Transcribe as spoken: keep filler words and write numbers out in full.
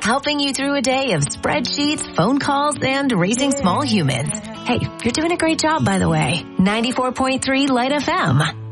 helping you through a day of spreadsheets, phone calls, and raising small humans. Hey, you're doing a great job, by the way. ninety-four point three Light F M.